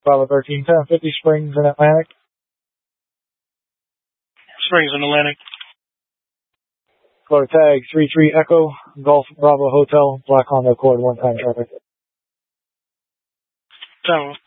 Bravo 13, 1050 Springs in Atlantic. Springs in Atlantic. Florida tag 33 Echo, Golf Bravo Hotel, Black Honda Accord, one-time traffic. Tower.